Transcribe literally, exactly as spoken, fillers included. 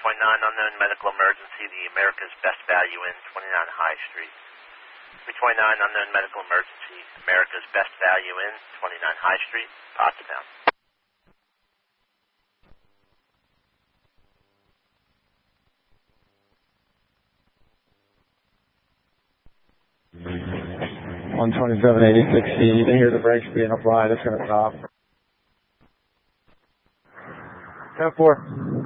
twenty-nine, unknown medical emergency, the America's Best Value Inn, twenty-nine High Street. three twenty-nine, unknown medical emergency, America's Best Value Inn, twenty-nine High Street, Potsdam. one twenty-seven eighty-six C, you can hear the brakes being applied, it's going to stop. ten four.